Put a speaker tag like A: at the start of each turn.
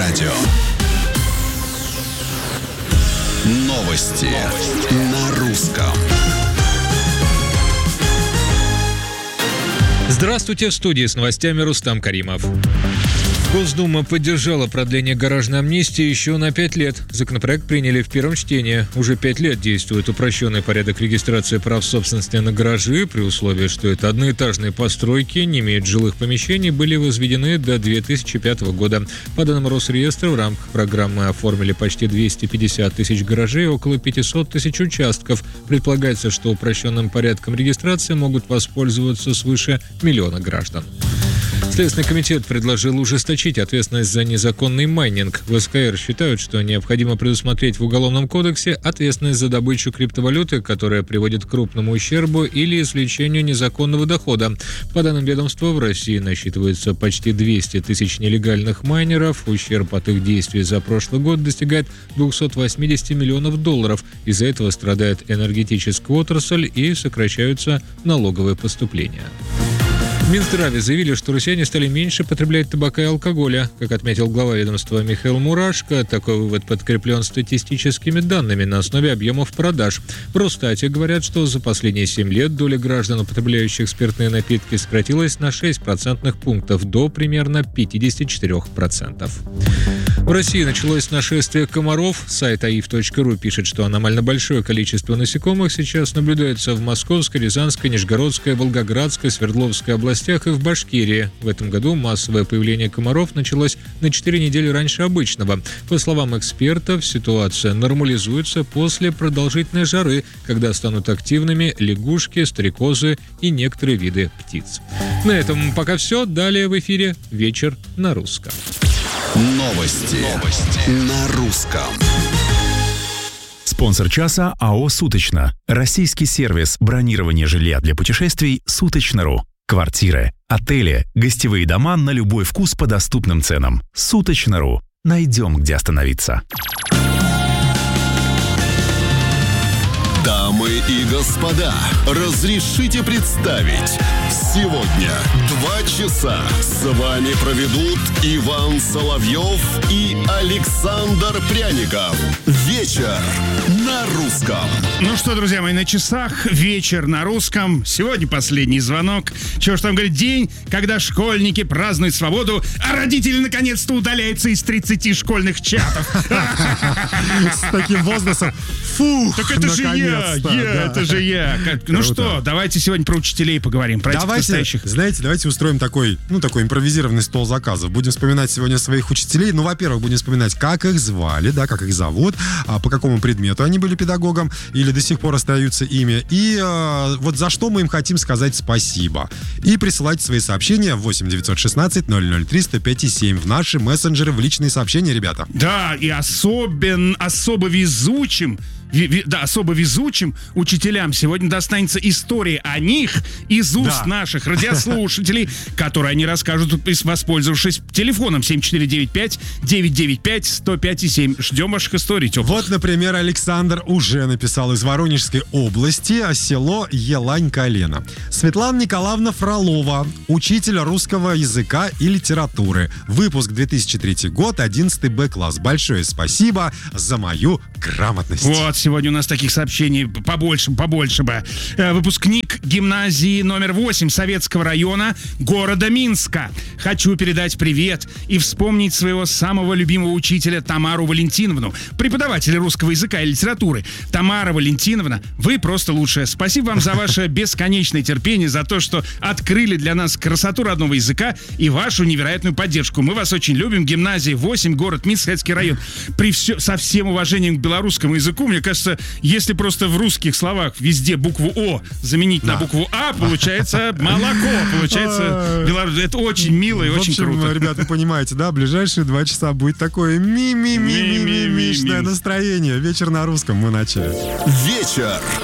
A: радио. Новости на русском.
B: Здравствуйте, в студии с новостями Рустам Каримов. Госдума поддержала продление гаражной амнистии еще на 5 лет. Законопроект приняли в первом чтении. Уже 5 лет действует упрощенный порядок регистрации прав собственности на гаражи, при условии, что это одноэтажные постройки, не имеют жилых помещений, были возведены до 2005 года. По данным Росреестра, в рамках программы оформили почти 250 тысяч гаражей и около 500 тысяч участков. Предполагается, что упрощенным порядком регистрации могут воспользоваться свыше миллиона граждан. Следственный комитет предложил ужесточить ответственность за незаконный майнинг. В СКР считают, что необходимо предусмотреть в Уголовном кодексе ответственность за добычу криптовалюты, которая приводит к крупному ущербу или извлечению незаконного дохода. По данным ведомства, в России насчитывается почти 200 тысяч нелегальных майнеров. Ущерб от их действий за прошлый год достигает 280 миллионов долларов. Из-за этого страдает энергетическая отрасль и сокращаются налоговые поступления. В Минздраве заявили, что россияне стали меньше потреблять табака и алкоголя. Как отметил глава ведомства Михаил Мурашко, такой вывод подкреплен статистическими данными на основе объемов продаж. В Росстате говорят, что за последние 7 лет доля граждан, употребляющих спиртные напитки, сократилась на 6 процентных пунктов до примерно 54%. В России началось нашествие комаров. Сайт aif.ru пишет, что аномально большое количество насекомых сейчас наблюдается в Московской, Рязанской, Нижегородской, Волгоградской, Свердловской областях и в Башкирии. В этом году массовое появление комаров началось на 4 недели раньше обычного. По словам экспертов, ситуация нормализуется после продолжительной жары, когда станут активными лягушки, стрекозы и некоторые виды птиц. На этом пока все. Далее в эфире «Вечер на русском».
A: Новости на русском.
C: Спонсор часа АО «Суточно». Российский сервис бронирования жилья для путешествий «Суточно.ру». Квартиры, отели, гостевые дома на любой вкус по доступным ценам. «Суточно.ру». Найдем, где остановиться.
A: Дамы и господа, разрешите представить. Сегодня 2 часа с вами проведут Иван Соловьев и Александр Пряников. Вечер на русском.
D: Ну что, друзья мои, на часах вечер на русском. Сегодня последний звонок. Чего ж там говорить, день, когда школьники празднуют свободу, а родители наконец-то удаляются из 30 школьных чатов.
E: С таким возгласом. Фух,
D: так это же это же я. Ну что, давайте сегодня про учителей поговорим, про этих настоящих.
E: Знаете, давайте устроим такой импровизированный стол заказов. Будем вспоминать сегодня своих учителей. Ну, во-первых, будем вспоминать, как их звали, да, как их зовут, по какому предмету они были педагогом или до сих пор остаются ими. И вот за что мы им хотим сказать спасибо. И присылайте свои сообщения в 8 916 003 105 7 в наши мессенджеры, в личные сообщения, ребята.
D: Да, и особо везучим учителям сегодня достанется история о них из уст наших радиослушателей, которые они расскажут, воспользовавшись телефоном 7495-995-105-7. Ждем ваших историй, теплых.
E: Вот, например, Александр уже написал из Воронежской области, село Елань-Колено. Светлана Николаевна Фролова, учитель русского языка и литературы. Выпуск 2003 год, 11 Б-класс. Большое спасибо за мою грамотность.
D: Вот, сегодня у нас таких сообщений побольше бы. Выпускник гимназии номер 8 Советского района города Минска. Хочу передать привет и вспомнить своего самого любимого учителя Тамару Валентиновну, преподавателя русского языка и литературы. Тамара Валентиновна, вы просто лучшая. Спасибо вам за ваше бесконечное терпение, за то, что открыли для нас красоту родного языка и вашу невероятную поддержку. Мы вас очень любим. Гимназия 8, город Минск, Советский район. Со всем уважением к белорусскому языку, мне кажется, если просто в русских словах везде букву О заменить на букву А, получается молоко, получается белорус. Это очень мило и очень круто.
E: Ребята, понимаете, да, ближайшие 2 часа будет такое мимишное настроение. Вечер на русском мы начали.
A: Вечер